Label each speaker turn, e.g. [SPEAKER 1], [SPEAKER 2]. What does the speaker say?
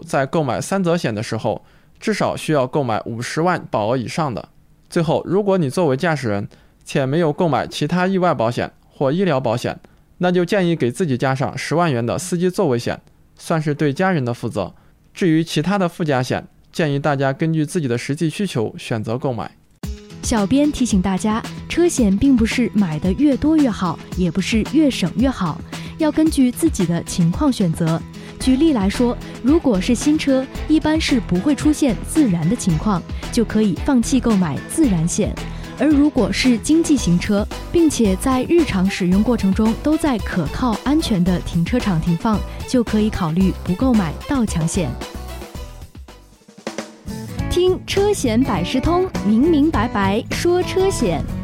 [SPEAKER 1] 在购买3责险的时候，至少需要购买50万保额以上的。最后，如果你作为驾驶人且没有购买其他意外保险或医疗保险，那就建议给自己加上10万元的司机座位险，算是对家人的负责。至于其他的附加险，建议大家根据自己的实际需求选择购买。
[SPEAKER 2] 小编提醒大家，车险并不是买的越多越好，也不是越省越好，要根据自己的情况选择。举例来说，如果是新车，一般是不会出现自燃的情况，就可以放弃购买自燃险。而如果是经济型车，并且在日常使用过程中都在可靠安全的停车场停放，就可以考虑不购买盗抢险。听车险百事通，明明白白说车险。